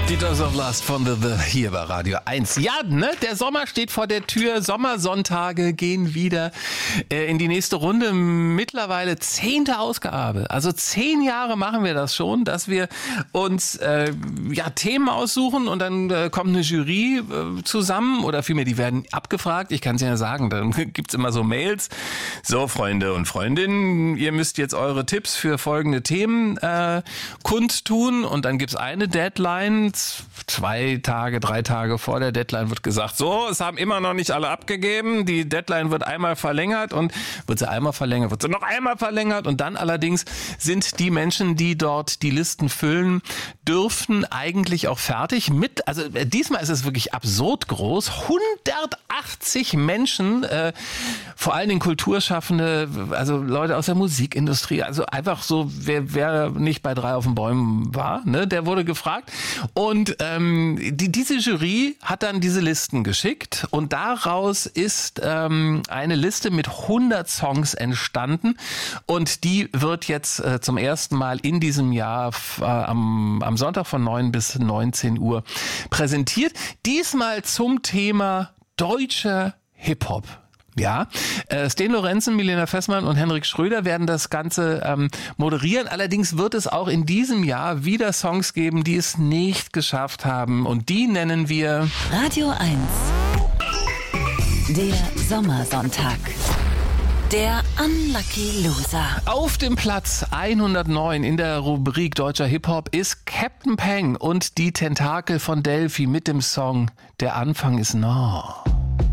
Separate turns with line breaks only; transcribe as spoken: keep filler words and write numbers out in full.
Die Dose of Lust von The The hier bei Radio eins. Ja, ne, der Sommer steht vor der Tür. Sommersonntage gehen wieder äh, in die nächste Runde. Mittlerweile zehnte Ausgabe. Also zehn Jahre machen wir das schon, dass wir uns äh, ja Themen aussuchen und dann äh, kommt eine Jury äh, zusammen oder vielmehr, die werden abgefragt. Ich kann es ja sagen, dann gibt's immer so Mails. So, Freunde und Freundinnen, ihr müsst jetzt eure Tipps für folgende Themen äh, kundtun und dann gibt's eine Deadline. Zwei Tage, drei Tage vor der Deadline wird gesagt, so, es haben immer noch nicht alle abgegeben, die Deadline wird einmal verlängert und wird sie einmal verlängert, wird sie noch einmal verlängert und dann allerdings sind die Menschen, die dort die Listen füllen, dürften eigentlich auch fertig mit, also diesmal ist es wirklich absurd groß, hundertachtzig Menschen, äh, vor allen Dingen Kulturschaffende, also Leute aus der Musikindustrie, also einfach so, wer, wer nicht bei drei auf den Bäumen war, ne, der wurde gefragt. Und ähm, die, diese Jury hat dann diese Listen geschickt und daraus ist ähm, eine Liste mit hundert Songs entstanden und die wird jetzt äh, zum ersten Mal in diesem Jahr äh, am, am Sonntag von neun bis neunzehn Uhr präsentiert. Diesmal zum Thema deutscher Hip-Hop. Ja, äh, Sten Lorenzen, Milena Fessmann und Henrik Schröder werden das Ganze ähm, moderieren. Allerdings wird es auch in diesem Jahr wieder Songs geben, die es nicht geschafft haben. Und die nennen wir
Radio eins. Der Sommersonntag. Der Unlucky Loser.
Auf dem Platz hundertneun in der Rubrik Deutscher Hip-Hop ist Captain Peng und die Tentakel von Delphi mit dem Song Der Anfang ist nah.